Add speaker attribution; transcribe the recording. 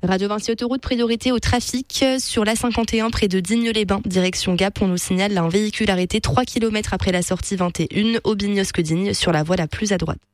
Speaker 1: Radio Vinci Autoroute, priorité au trafic sur la 51 près de Digne-les-Bains, direction Gap. On nous signale un véhicule arrêté 3 km après la sortie 21 au Bignosque-Digne sur la voie la plus à droite.